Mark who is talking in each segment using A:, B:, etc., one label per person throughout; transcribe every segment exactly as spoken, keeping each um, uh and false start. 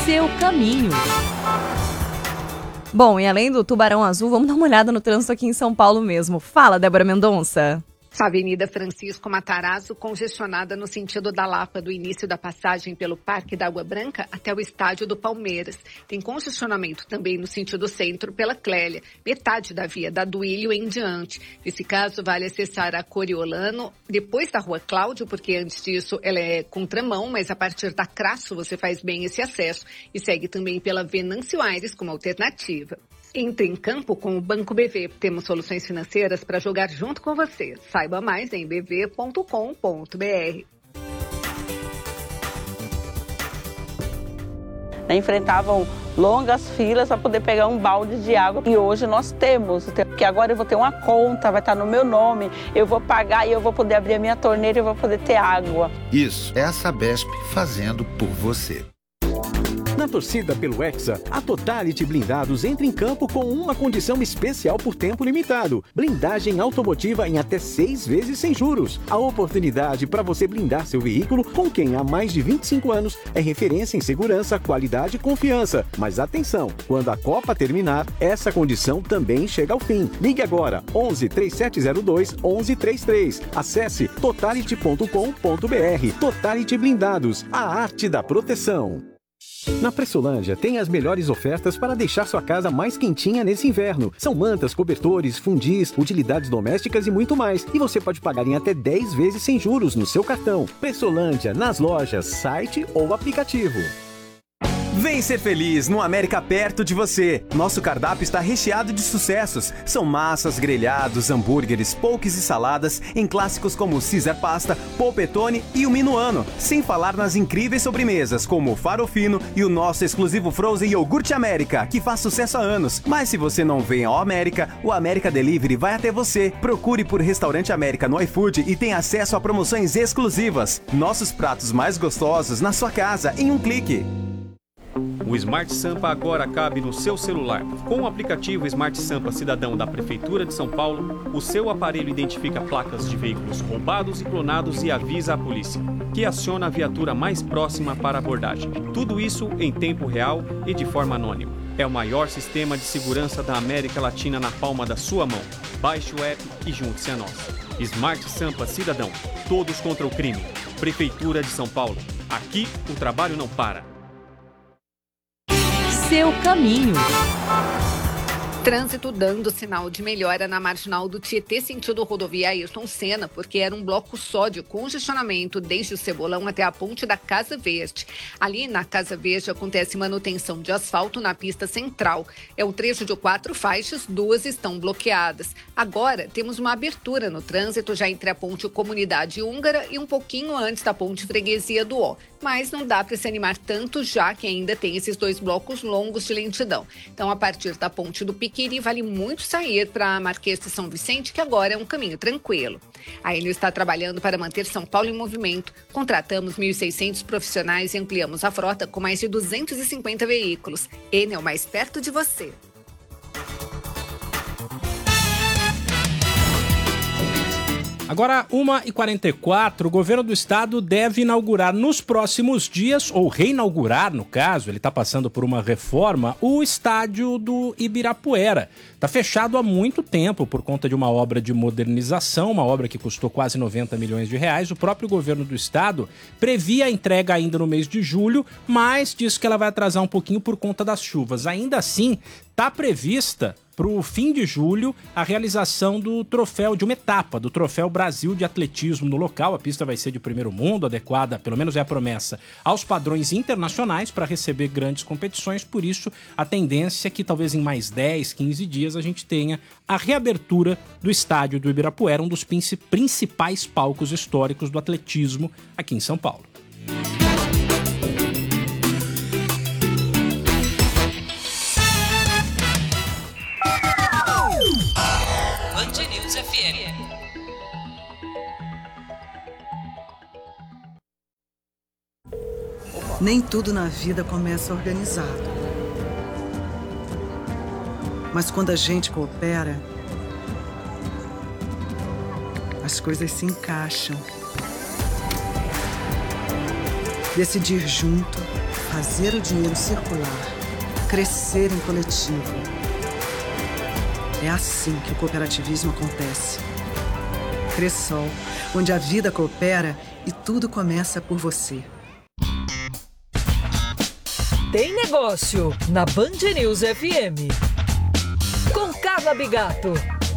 A: seu caminho. Bom, e além do Tubarão Azul, vamos dar uma olhada no trânsito aqui em São Paulo mesmo. Fala, Débora Mendonça.
B: Avenida Francisco Matarazzo, congestionada no sentido da Lapa, do início da passagem pelo Parque da Água Branca até o estádio do Palmeiras. Tem congestionamento também no sentido centro pela Clélia, metade da via da Duílio em diante. Nesse caso, vale acessar a Coriolano depois da Rua Cláudio, porque antes disso ela é contramão, mas a partir da Crasso você faz bem esse acesso e segue também pela Venâncio Aires como alternativa. Entre em campo com o Banco B V. Temos soluções financeiras para jogar junto com você. Saiba mais em b v ponto com ponto b r.
C: Enfrentavam longas filas para poder pegar um balde de água. E hoje nós temos, porque agora eu vou ter uma conta, vai estar no meu nome, eu vou pagar e eu vou poder abrir a minha torneira e eu vou poder ter água.
D: Isso é a Sabesp fazendo por você.
E: Na torcida pelo Hexa, a Totality Blindados entra em campo com uma condição especial por tempo limitado. Blindagem automotiva em até seis vezes sem juros. A oportunidade para você blindar seu veículo com quem há mais de vinte e cinco anos é referência em segurança, qualidade e confiança. Mas atenção, quando a Copa terminar, essa condição também chega ao fim. Ligue agora, onze, três sete zero dois, onze trinta e três. Acesse totality ponto com ponto b r. Totality Blindados, a arte da proteção. Na Pressolândia tem as melhores ofertas para deixar sua casa mais quentinha nesse inverno. São mantas, cobertores, fundis, utilidades domésticas e muito mais. E você pode pagar em até dez vezes sem juros no seu cartão. Pressolândia, nas lojas, site ou aplicativo.
F: Vem ser feliz no América perto de você. Nosso cardápio está recheado de sucessos. São massas, grelhados, hambúrgueres, poques e saladas em clássicos como Caesar Pasta, Polpettone e o Minuano. Sem falar nas incríveis sobremesas como o Farofino e o nosso exclusivo Frozen Iogurte América, que faz sucesso há anos. Mas se você não vem ao América, o América Delivery vai até você. Procure por Restaurante América no iFood e tenha acesso a promoções exclusivas. Nossos pratos mais gostosos na sua casa em um clique.
G: O Smart Sampa agora cabe no seu celular. Com o aplicativo Smart Sampa Cidadão da Prefeitura de São Paulo, o seu aparelho identifica placas de veículos roubados e clonados e avisa a polícia, que aciona a viatura mais próxima para abordagem. Tudo isso em tempo real e de forma anônima. É o maior sistema de segurança da América Latina na palma da sua mão. Baixe o app e junte-se a nós. Smart Sampa Cidadão. Todos contra o crime. Prefeitura de São Paulo. Aqui o trabalho não para.
A: Seu caminho.
B: Trânsito dando sinal de melhora na marginal do Tietê, sentido rodovia Ayrton Senna, porque era um bloco só de congestionamento desde o Cebolão até a ponte da Casa Verde. Ali na Casa Verde acontece manutenção de asfalto na pista central. É um trecho de quatro faixas, duas estão bloqueadas. Agora temos uma abertura no trânsito já entre a ponte Comunidade Húngara e um pouquinho antes da ponte Freguesia do Ó. Mas não dá para se animar tanto, já que ainda tem esses dois blocos longos de lentidão. Então, a partir da ponte do Piquiri, vale muito sair para a Marquês de São Vicente, que agora é um caminho tranquilo. A Enel está trabalhando para manter São Paulo em movimento. Contratamos mil e seiscentos profissionais e ampliamos a frota com mais de duzentos e cinquenta veículos. Enel, mais perto de você.
H: Agora, uma e quarenta e quatro, o governo do estado deve inaugurar nos próximos dias, ou reinaugurar, no caso, ele está passando por uma reforma, o estádio do Ibirapuera. Está fechado há muito tempo por conta de uma obra de modernização, uma obra que custou quase noventa milhões de reais. O próprio governo do estado previa a entrega ainda no mês de julho, mas disse que ela vai atrasar um pouquinho por conta das chuvas. Ainda assim, está prevista para o fim de julho a realização do troféu, de uma etapa do Troféu Brasil de Atletismo no local. A pista vai ser de primeiro mundo, adequada, pelo menos é a promessa, aos padrões internacionais para receber grandes competições. Por isso, a tendência é que talvez em mais dez, quinze dias a gente tenha a reabertura do estádio do Ibirapuera, um dos principais palcos históricos do atletismo aqui em São Paulo.
I: Nem tudo na vida começa organizado. Mas quando a gente coopera, as coisas se encaixam. Decidir junto fazer o dinheiro circular, crescer em coletivo. É assim que o cooperativismo acontece. Cressol, onde a vida coopera e tudo começa por você.
J: Tem Negócio, na Band News F M. Com Carla Bigato.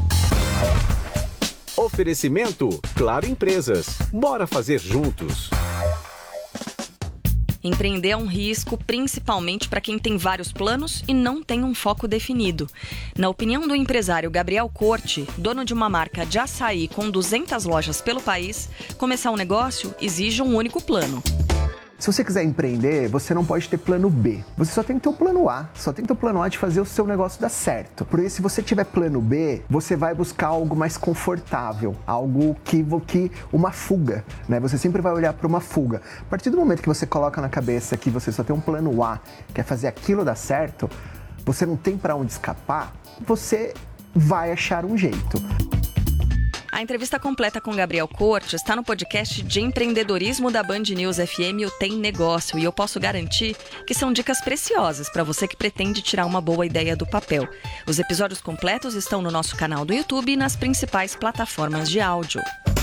E: Oferecimento Claro Empresas. Bora fazer juntos.
K: Empreender é um risco, principalmente para quem tem vários planos e não tem um foco definido. Na opinião do empresário Gabriel Corte, dono de uma marca de açaí com duzentas lojas pelo país, começar um negócio exige um único plano.
L: Se você quiser empreender, você não pode ter plano B. Você só tem que ter o plano A. Só tem que ter o plano A de fazer o seu negócio dar certo. Porque se você tiver plano B, você vai buscar algo mais confortável. Algo que, que uma fuga, né? Você sempre vai olhar para uma fuga. A partir do momento que você coloca na cabeça que você só tem um plano A, que é fazer aquilo dar certo, você não tem para onde escapar, você vai achar um jeito.
K: A entrevista completa com Gabriel Corte está no podcast de empreendedorismo da Band News F M, o Tem Negócio, e eu posso garantir que são dicas preciosas para você que pretende tirar uma boa ideia do papel. Os episódios completos estão no nosso canal do YouTube e nas principais plataformas de áudio.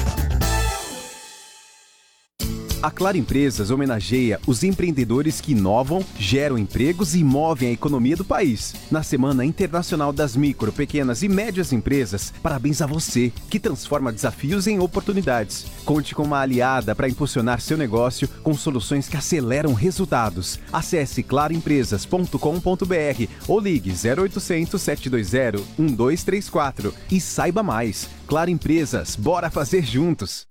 F: A Claro Empresas homenageia os empreendedores que inovam, geram empregos e movem a economia do país. Na Semana Internacional das Micro, Pequenas e Médias Empresas, parabéns a você, que transforma desafios em oportunidades. Conte com uma aliada para impulsionar seu negócio com soluções que aceleram resultados. Acesse claro empresas ponto com ponto b r ou ligue zero oitocentos, sete dois zero, um dois três quatro e saiba mais. Claro Empresas, bora fazer juntos!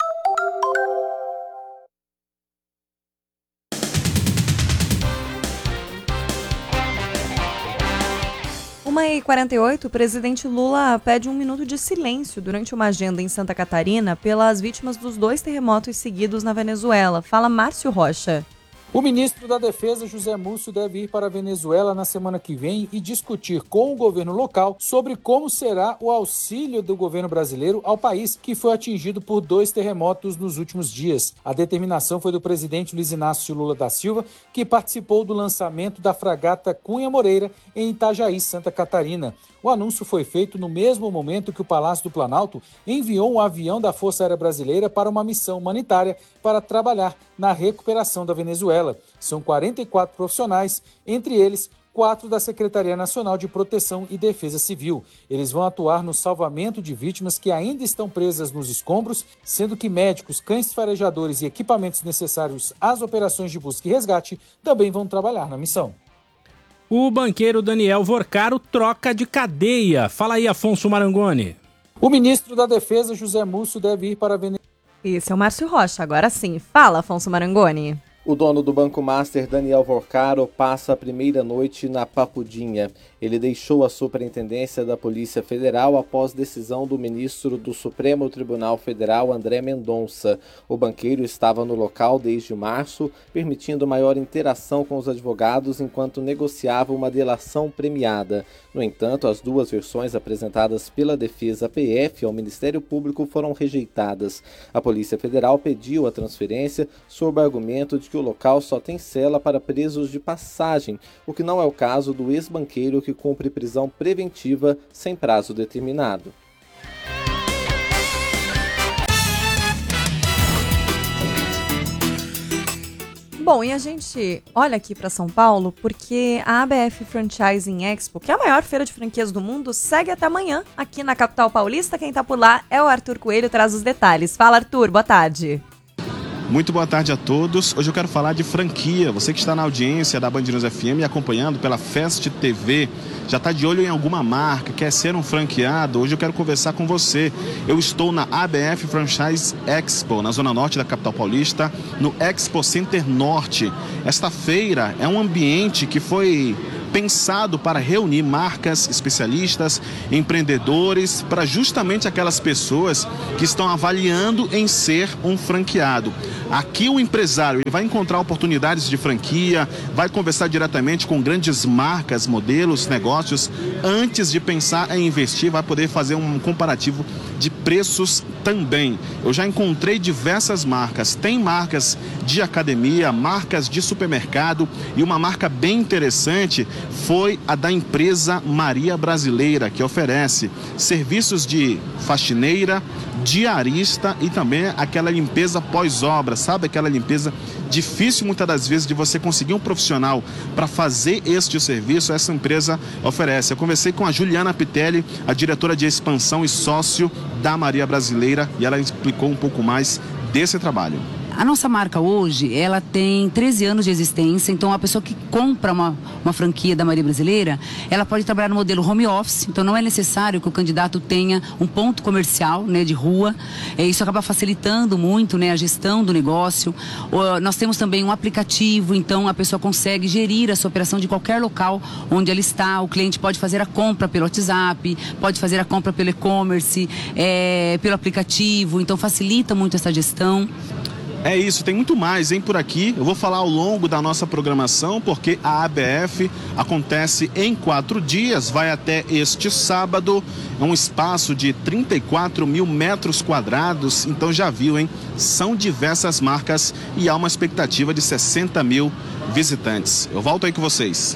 A: uma e quarenta e oito, o presidente Lula pede um minuto de silêncio durante uma agenda em Santa Catarina pelas vítimas dos dois terremotos seguidos na Venezuela. Fala Márcio Rocha.
M: O ministro da Defesa, José Múcio, deve ir para a Venezuela na semana que vem e discutir com o governo local sobre como será o auxílio do governo brasileiro ao país, que foi atingido por dois terremotos nos últimos dias. A determinação foi do presidente Luiz Inácio Lula da Silva, que participou do lançamento da fragata Cunha Moreira em Itajaí, Santa Catarina. O anúncio foi feito no mesmo momento que o Palácio do Planalto enviou um avião da Força Aérea Brasileira para uma missão humanitária para trabalhar na recuperação da Venezuela. São quarenta e quatro profissionais, entre eles quatro da Secretaria Nacional de Proteção e Defesa Civil. Eles vão atuar no salvamento de vítimas que ainda estão presas nos escombros, sendo que médicos, cães farejadores e equipamentos necessários às operações de busca e resgate também vão trabalhar na missão.
H: O banqueiro Daniel Vorcaro troca de cadeia. Fala aí, Afonso Marangoni.
M: O ministro da Defesa, José Múcio, deve ir para a Venezuela.
A: Esse é o Márcio Rocha. Agora sim. Fala, Afonso Marangoni.
N: O dono do Banco Master, Daniel Vorcaro, passa a primeira noite na Papudinha. Ele deixou a superintendência da Polícia Federal após decisão do ministro do Supremo Tribunal Federal, André Mendonça. O banqueiro estava no local desde março, permitindo maior interação com os advogados enquanto negociava uma delação premiada. No entanto, as duas versões apresentadas pela Defesa P F ao Ministério Público foram rejeitadas. A Polícia Federal pediu a transferência sob o argumento de que o local só tem cela para presos de passagem, o que não é o caso do ex-banqueiro que cumpre prisão preventiva sem prazo determinado.
A: Bom, e a gente olha aqui para São Paulo porque a A B F Franchising Expo, que é a maior feira de franquias do mundo, segue até amanhã aqui na capital paulista. Quem tá por lá é o Arthur Coelho, traz os detalhes. Fala, Arthur, boa tarde.
O: Muito boa tarde a todos. Hoje eu quero falar de franquia. Você que está na audiência da Band News F M e acompanhando pela Fest T V, já está de olho em alguma marca, quer ser um franqueado? Hoje eu quero conversar com você. Eu estou na A B F Franchise Expo, na zona norte da capital paulista, no Expo Center Norte. Esta feira é um ambiente que foi pensado para reunir marcas, especialistas, empreendedores, para justamente aquelas pessoas que estão avaliando em ser um franqueado. Aqui o empresário vai encontrar oportunidades de franquia, vai conversar diretamente com grandes marcas, modelos, negócios. Antes de pensar em investir, vai poder fazer um comparativo de preços também. Eu já encontrei diversas marcas. Tem marcas de academia, marcas de supermercado, e uma marca bem interessante foi a da empresa Maria Brasileira, que oferece serviços de faxineira, diarista e também aquela limpeza pós-obra, sabe? Aquela limpeza difícil muitas das vezes de você conseguir um profissional para fazer este serviço, essa empresa oferece. Eu conversei com a Juliana Pitelli, a diretora de expansão e sócio da Maria Brasileira, e ela explicou um pouco mais desse trabalho.
P: A nossa marca hoje, ela tem treze anos de existência, então a pessoa que compra uma, uma franquia da Maria Brasileira, ela pode trabalhar no modelo home office, então não é necessário que o candidato tenha um ponto comercial, né, de rua, é, isso acaba facilitando muito, né, a gestão do negócio. O, nós temos também um aplicativo, então a pessoa consegue gerir a sua operação de qualquer local onde ela está, o cliente pode fazer a compra pelo WhatsApp, pode fazer a compra pelo e-commerce, é, pelo aplicativo, então facilita muito essa gestão.
O: É isso, tem muito mais, hein, por aqui. Eu vou falar ao longo da nossa programação, porque a A B F acontece em quatro dias, vai até este sábado. É um espaço de trinta e quatro mil metros quadrados, então já viu, hein? São diversas marcas e há uma expectativa de sessenta mil visitantes. Eu volto aí com vocês.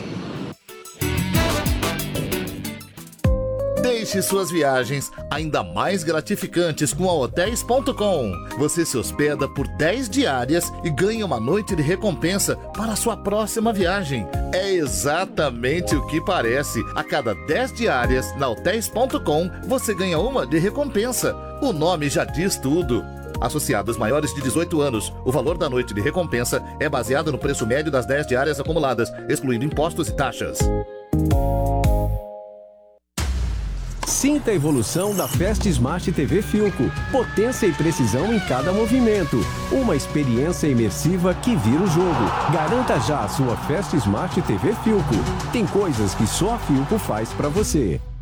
Q: Deixe suas viagens ainda mais gratificantes com a hotéis ponto com. Você se hospeda por dez diárias e ganha uma noite de recompensa para a sua próxima viagem. É exatamente o que parece. A cada dez diárias na hotéis ponto com, você ganha uma de recompensa. O nome já diz tudo. Associados maiores de dezoito anos, o valor da noite de recompensa é baseado no preço médio das dez diárias acumuladas, excluindo impostos e taxas.
E: Sinta a evolução da Fast Smart T V Philco. Potência e precisão em cada movimento. Uma experiência imersiva que vira o jogo. Garanta já a sua Fast Smart T V Philco. Tem coisas que só a Philco faz para você.